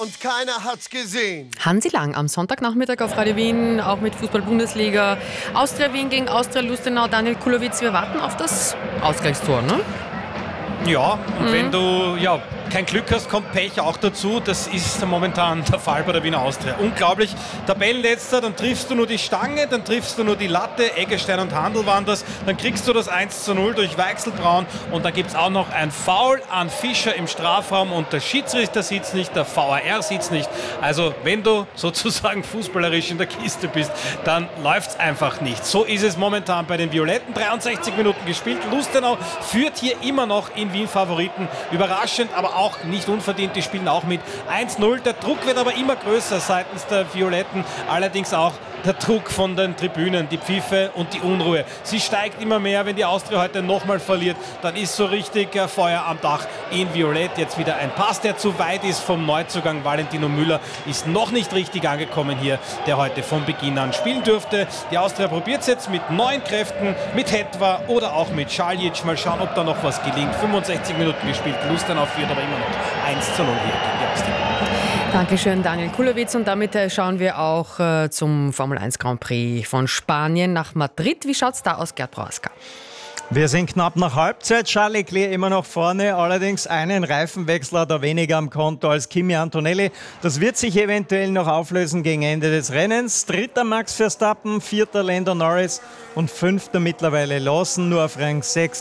und keiner hat's gesehen. Hansi Lang am Sonntagnachmittag auf Radio Wien, auch mit Fußball-Bundesliga. Austria Wien gegen Austria Lustenau. Daniel Kulowitz, wir warten auf das Ausgleichstor, ne? Ja, und wenn du kein Glück hast, kommt Pech auch dazu. Das ist momentan der Fall bei der Wiener Austria. Unglaublich. Tabellenletzter, dann triffst du nur die Stange, dann triffst du nur die Latte. Eggestein und Handel waren das. Dann kriegst du das 1:0 durch Weichselbraun. Und dann gibt es auch noch ein Foul an Fischer im Strafraum. Und der Schiedsrichter sieht's nicht, der VAR sieht's nicht. Also wenn du sozusagen fußballerisch in der Kiste bist, dann läuft's einfach nicht. So ist es momentan bei den Violetten. 63 Minuten gespielt. Lustenau führt hier immer noch in Wien Favoriten. Überraschend, aber auch nicht unverdient. Die spielen auch mit 1:0. Der Druck wird aber immer größer seitens der Violetten. Allerdings auch der Druck von den Tribünen, die Pfiffe und die Unruhe. Sie steigt immer mehr. Wenn die Austria heute nochmal verliert, dann ist so richtig Feuer am Dach in Violett. Jetzt wieder ein Pass, der zu weit ist vom Neuzugang. Valentino Müller ist noch nicht richtig angekommen hier, der heute von Beginn an spielen dürfte. Die Austria probiert es jetzt mit neuen Kräften, mit Hetwa oder auch mit Šaljic. Mal schauen, ob da noch was gelingt. 65 Minuten gespielt. Lustenau führt aber immer noch 1:0 hier gegen die Austria. Dankeschön, Daniel Kulowitz. Und damit schauen wir auch zum Formel 1 Grand Prix von Spanien nach Madrid. Wie schaut es da aus, Gerd Brauska? Wir sind knapp nach Halbzeit. Charles Leclerc immer noch vorne, allerdings einen Reifenwechsel hat er weniger am Konto als Kimi Antonelli. Das wird sich eventuell noch auflösen gegen Ende des Rennens. Dritter Max Verstappen, vierter Lando Norris und fünfter mittlerweile Lawson, nur auf Rang 6.